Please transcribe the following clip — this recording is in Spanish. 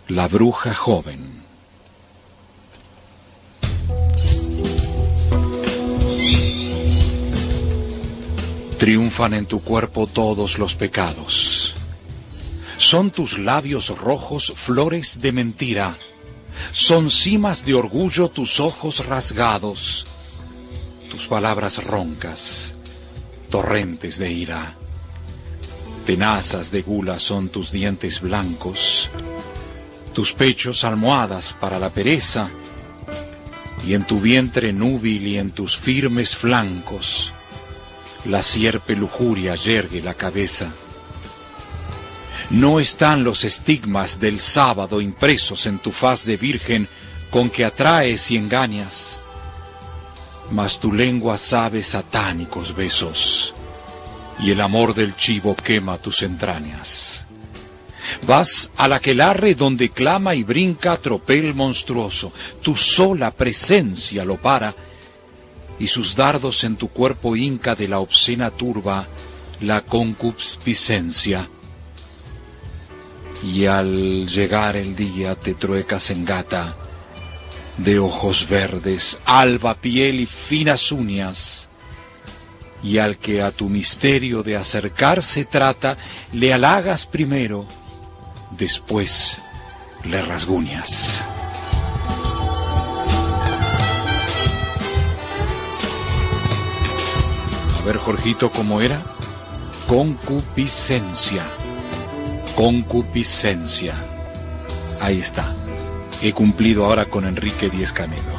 La bruja joven. Triunfan en tu cuerpo todos los pecados. Son tus labios rojos flores de mentira. Son cimas de orgullo tus ojos rasgados. Tus palabras roncas, torrentes de ira. Tenazas de gula son tus dientes blancos. Tus pechos almohadas para la pereza. Y en tu vientre núbil y en tus firmes flancos la sierpe lujuria yergue la cabeza. No están los estigmas del sábado impresos en tu faz de virgen con que atraes y engañas, mas tu lengua sabe satánicos besos y el amor del chivo quema tus entrañas. Vas al aquelarre donde clama y brinca tropel monstruoso, tu sola presencia lo para, y sus dardos en tu cuerpo hinca de la obscena turba la concupiscencia. Y al llegar el día te truecas en gata, de ojos verdes, alba piel y finas uñas, y al que a tu misterio de acercarse trata, le halagas primero, después le rasguñas. A ver, Jorgito, ¿cómo era? Concupiscencia. Concupiscencia. Ahí está. He cumplido ahora con Enrique Díez Canedo.